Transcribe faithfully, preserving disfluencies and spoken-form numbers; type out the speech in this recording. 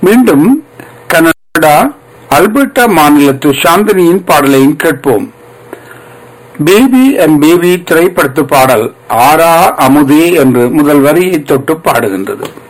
மீண்டும் Canada Alberta மாநிலத்து சாந்தினியின் பாடலையும் கேட்போம். பேபி அண்ட் பேபி திரைப்படத்து பாடல் ஆரா அமுதே என்று முதல் வரியை தொட்டு பாடுகின்றது.